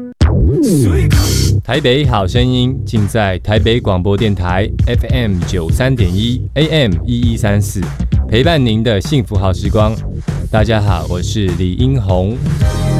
台北好声音尽在台北广播电台 FM 93.1 AM 1134，陪伴您的幸福好时光。大家好，我是李英宏。